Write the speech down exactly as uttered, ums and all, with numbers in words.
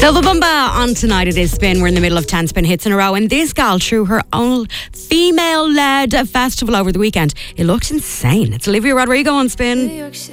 Silva Bumba on Tonight It Is Spin. We're in the middle of ten spin hits in a row, and this gal threw her own female-led festival over the weekend. It looked insane. It's Olivia Rodrigo on Spin.